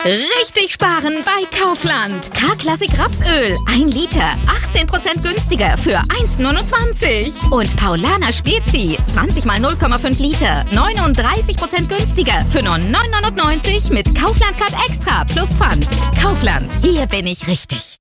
Richtig sparen bei Kaufland. K-Klassik Rapsöl. 1 Liter. 18% günstiger für 1,29. Und Paulaner Spezi. 20 mal 0,5 Liter. 39% günstiger für nur 9,99 mit Kaufland Card Extra plus Pfand. Kaufland. Hier bin ich richtig.